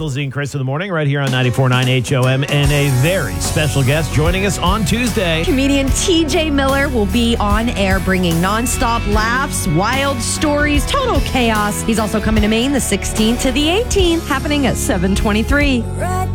Lizzie and Chris in the morning right here on 94.9 HOM, and a very special guest joining us on Tuesday. Comedian TJ Miller will be on air bringing nonstop laughs, wild stories, total chaos. He's also coming to Maine the 16th to the 18th, happening at 7:23.